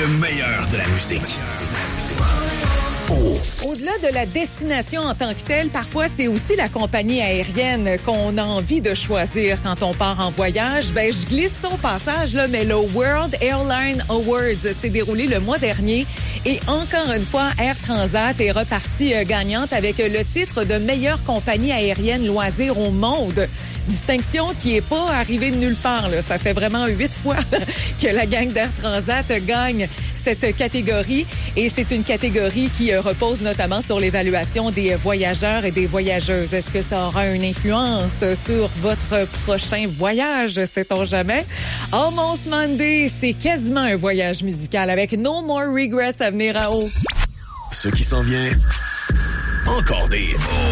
Le meilleur de la musique. Au-delà de la destination en tant que telle, parfois c'est aussi la compagnie aérienne qu'on a envie de choisir quand on part en voyage. Je glisse son passage là, mais le World Airline Awards s'est déroulé le mois dernier et encore une fois, Air Transat est repartie gagnante avec le titre de meilleure compagnie aérienne loisir au monde. Distinction qui est pas arrivée de nulle part, là. Ça fait vraiment 8 fois que la gang d'Air Transat gagne cette catégorie. Et c'est une catégorie qui repose notamment sur l'évaluation des voyageurs et des voyageuses. Est-ce que ça aura une influence sur votre prochain voyage? Sait-on jamais? Almost Monday, c'est quasiment un voyage musical avec No More Regrets à venir à haut. Ce qui s'en vient, encore des hits.